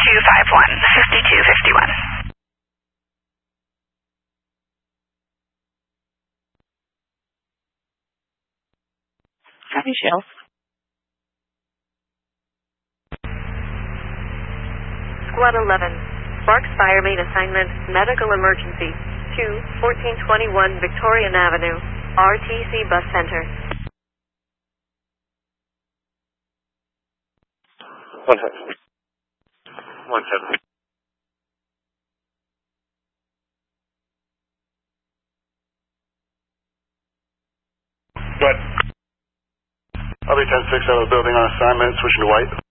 5251. Copy, Shell. Squad 11. Sparks Fire Main Assignment, Medical Emergency, 1421 Victorian Avenue, RTC Bus Center. 17. Good. I'll be 10-6 out of the building on assignment, switching to white.